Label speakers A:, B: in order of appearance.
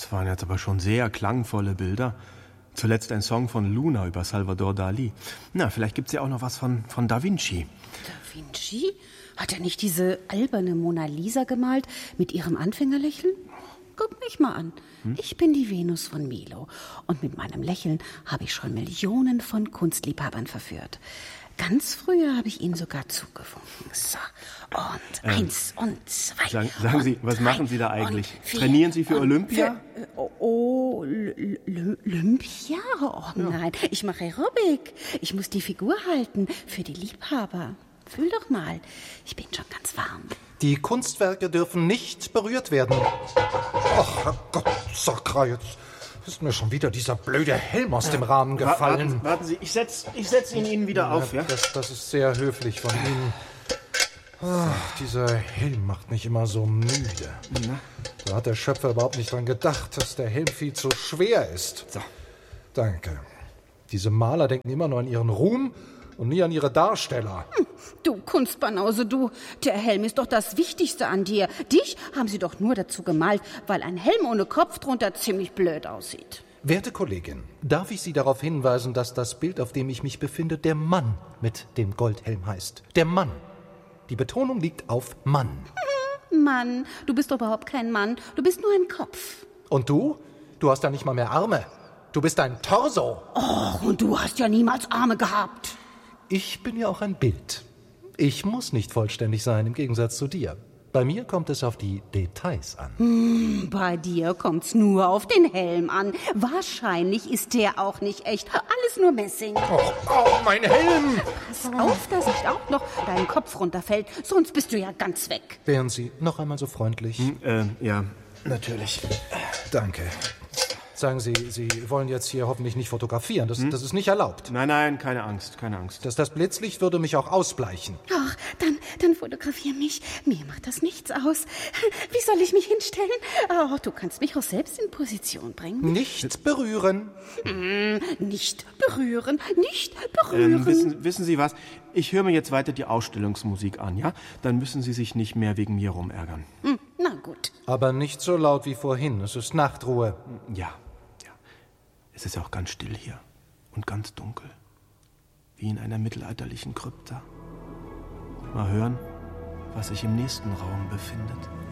A: Das waren jetzt aber schon sehr klangvolle Bilder. Zuletzt ein Song von Luna über Salvador Dali. Na, vielleicht gibt's ja auch noch was von Da Vinci.
B: Da Vinci? Hat er nicht diese alberne Mona Lisa gemalt mit ihrem Anfängerlächeln? Guck mich mal an. Ich bin die Venus von Milo. Und mit meinem Lächeln habe ich schon Millionen von Kunstliebhabern verführt. Ganz früher habe ich ihnen sogar zugewunken. So, und 1 und 2.
A: Sagen Sie, was machen Sie da eigentlich? Trainieren Sie für Olympia?
B: Olympia? Oh nein, ich mache Aerobic. Ich muss die Figur halten für die Liebhaber. Fühl doch mal, ich bin schon ganz warm.
C: Die Kunstwerke dürfen nicht berührt werden. Ach, Herrgott, Sakra, jetzt ist mir schon wieder dieser blöde Helm aus dem Rahmen gefallen.
A: Warten Sie, ich setz ihn Ihnen wieder auf, ja?
C: Das ist sehr höflich von Ihnen. Ach, dieser Helm macht mich immer so müde. Da hat der Schöpfer überhaupt nicht dran gedacht, dass der Helm viel zu schwer ist.
A: So.
C: Danke. Diese Maler denken immer nur an ihren Ruhm und nie an ihre Darsteller.
B: Du Kunstbanause, du. Der Helm ist doch das Wichtigste an dir. Dich haben sie doch nur dazu gemalt, weil ein Helm ohne Kopf drunter ziemlich blöd aussieht.
C: Werte Kollegin, darf ich Sie darauf hinweisen, dass das Bild, auf dem ich mich befinde, der Mann mit dem Goldhelm heißt. Der Mann. Die Betonung liegt auf Mann.
B: Mann, du bist doch überhaupt kein Mann. Du bist nur ein Kopf.
C: Und du? Du hast ja nicht mal mehr Arme. Du bist ein Torso.
B: Och, und du hast ja niemals Arme gehabt.
C: Ich bin ja auch ein Bild. Ich muss nicht vollständig sein, im Gegensatz zu dir. Bei mir kommt es auf die Details an.
B: Bei dir kommt's nur auf den Helm an. Wahrscheinlich ist der auch nicht echt. Alles nur Messing.
C: Oh, mein Helm!
B: Pass auf, dass nicht auch noch dein Kopf runterfällt. Sonst bist du ja ganz weg.
C: Wären Sie noch einmal so freundlich?
A: Ja, natürlich.
C: Danke. Sagen Sie, Sie wollen jetzt hier hoffentlich nicht fotografieren. Das ist nicht erlaubt.
A: Nein, keine Angst, keine Angst.
C: Das Blitzlicht würde mich auch ausbleichen.
B: Ach, dann fotografier mich. Mir macht das nichts aus. Wie soll ich mich hinstellen? Oh, du kannst mich auch selbst in Position bringen.
C: Nicht berühren.
B: Nicht berühren, nicht berühren.
A: Wissen Sie was? Ich höre mir jetzt weiter die Ausstellungsmusik an, ja? Dann müssen Sie sich nicht mehr wegen mir rumärgern.
B: Na gut.
C: Aber nicht so laut wie vorhin. Es ist Nachtruhe.
A: Ja. Es ist auch ganz still hier und ganz dunkel. Wie in einer mittelalterlichen Krypta. Mal hören, was sich im nächsten Raum befindet.